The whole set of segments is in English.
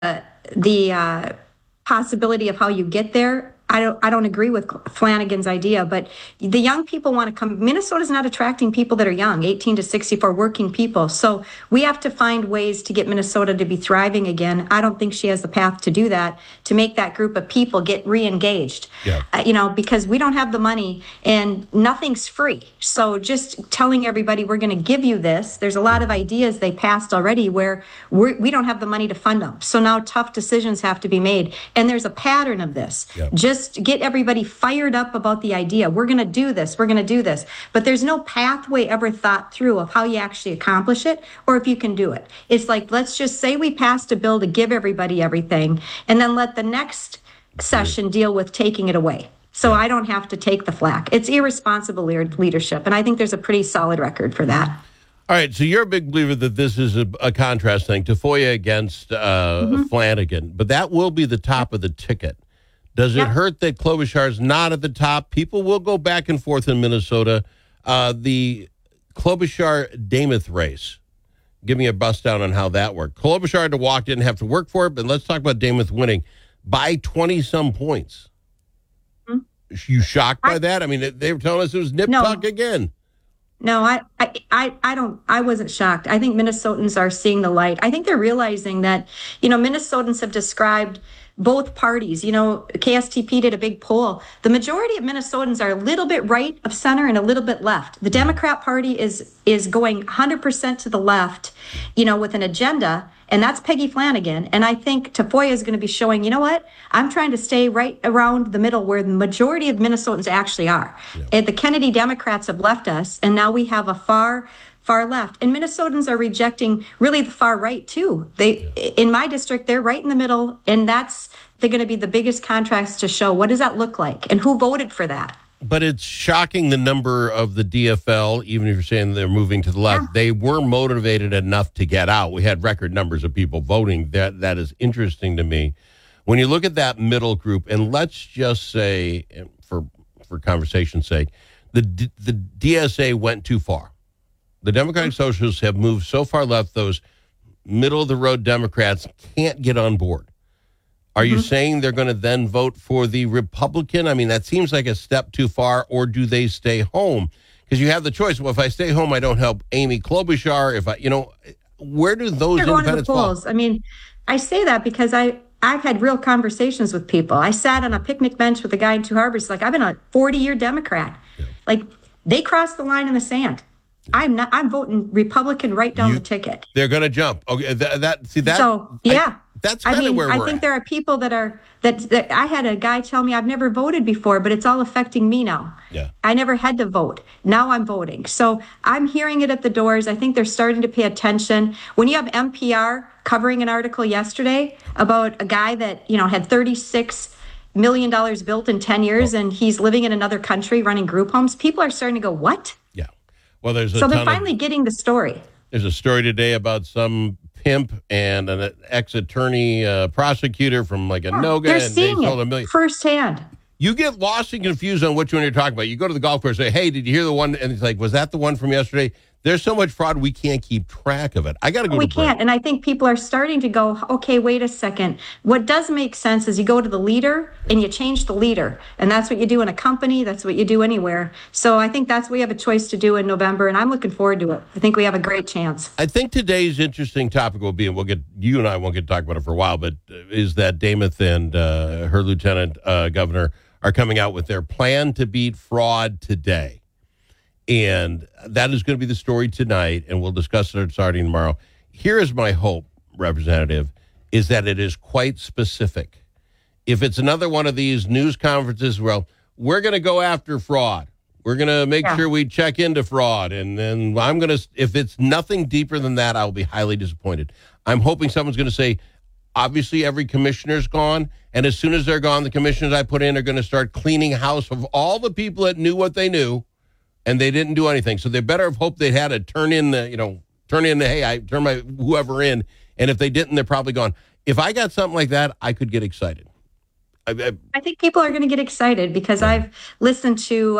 the possibility of how you get there. I don't agree with Flanagan's idea, but the young people want to come. Minnesota's not attracting people that are young, 18 to 64, working people. So we have to find ways to get Minnesota to be thriving again. I don't think she has the path to do that, to make that group of people get re-engaged. Yeah. Because we don't have the money and nothing's free. So just telling everybody we're going to give you this, there's a lot of ideas they passed already where we don't have the money to fund them. So now tough decisions have to be made. And there's a pattern of this. Yeah. Just get everybody fired up about the idea. We're going to do this. We're going to do this. But there's no pathway ever thought through of how you actually accomplish it or if you can do it. It's like, let's just say we passed a bill to give everybody everything and then let the next session deal with taking it away. So I don't have to take the flack. It's irresponsible leadership. And I think there's a pretty solid record for that. All right, so you're a big believer that this is a contrast thing, Tafoya against Flanagan, but that will be the top of the ticket. Does it hurt that Klobuchar's not at the top? People will go back and forth in Minnesota. The Klobuchar-Demuth race, give me a bust down on how that worked. Klobuchar had to walk, didn't have to work for it, but let's talk about Demuth winning by 20-some points. Mm-hmm. You shocked by that? I mean, they were telling us it was nip-tuck again. No, I wasn't shocked. I think Minnesotans are seeing the light. I think they're realizing that, Minnesotans have described both parties. KSTP did a big poll. The majority of Minnesotans are a little bit right of center and a little bit left. The Democrat Party is going 100% to the left, with an agenda, and that's Peggy Flanagan. And I think Tafoya is going to be showing, I'm trying to stay right around the middle where the majority of Minnesotans actually are. Yeah. And the Kennedy Democrats have left us, and now we have a far left. And Minnesotans are rejecting really the far right too. In my district, they're right in the middle, and they're going to be the biggest contrast to show what does that look like and who voted for that. But it's shocking the number of the DFL, even if you're saying they're moving to the left, they were motivated enough to get out. We had record numbers of people voting. That is interesting to me. When you look at that middle group, and let's just say, for conversation's sake, the DSA went too far. The Democratic Socialists have moved so far left, those middle-of-the-road Democrats can't get on board. Are you saying they're going to then vote for the Republican? I mean, that seems like a step too far, or do they stay home? Because you have the choice. Well, if I stay home, I don't help Amy Klobuchar. Where do those independents fall? I mean, I say that because I've had real conversations with people. I sat on a picnic bench with a guy in Two Harbors. Like, I've been a 40-year Democrat. Yeah. Like, they crossed the line in the sand. I'm voting Republican right down the ticket. They're going to jump. Okay, that's kind of where we're at. I think there are people that I had a guy tell me I've never voted before, but it's all affecting me now. Yeah. I never had to vote. Now I'm voting. So I'm hearing it at the doors. I think they're starting to pay attention. When you have NPR covering an article yesterday about a guy that, had $36 million built in 10 years and he's living in another country running group homes, people are starting to go, what? Yeah. Well, they're finally getting the story. There's a story today about some pimp and an ex-attorney prosecutor from like a Noga. They're seeing it firsthand. You get lost and confused on which one you're talking about. You go to the golf course and say, hey, did you hear the one? And it's like, was that the one from yesterday? There's so much fraud, we can't keep track of it. I got to go We can't. And I think people are starting to go, okay, wait a second. What does make sense is you go to the leader and you change the leader. And that's what you do in a company. That's what you do anywhere. So I think we have a choice to do in November, and I'm looking forward to it. I think we have a great chance. I think today's interesting topic will be, and you and I won't get to talk about it for a while, but is that Demuth and her lieutenant governor are coming out with their plan to beat fraud today. And that is going to be the story tonight, and we'll discuss it starting tomorrow. Here is my hope, Representative, is that it is quite specific. If it's another one of these news conferences, well, we're going to go after fraud. We're going to make sure we check into fraud. And then if it's nothing deeper than that, I'll be highly disappointed. I'm hoping someone's going to say, obviously every commissioner's gone, and as soon as they're gone, the commissioners I put in are going to start cleaning house of all the people that knew what they knew, and they didn't do anything. So they better have hoped they had to hey, I turn my whoever in. And if they didn't, they're probably gone. If I got something like that, I could get excited. I think people are going to get excited because I've listened to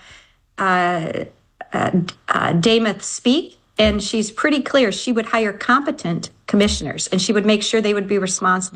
Demuth speak, and she's pretty clear. She would hire competent commissioners, and she would make sure they would be responsible.